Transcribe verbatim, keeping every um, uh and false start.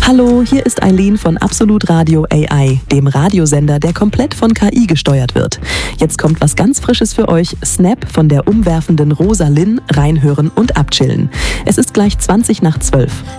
Hallo, hier ist Eileen von Absolut Radio A I, dem Radiosender, der komplett von K I gesteuert wird. Jetzt kommt was ganz Frisches für euch, Snap von der umwerfenden Rosa Linn, reinhören und abchillen. Es ist gleich zwanzig nach zwölf.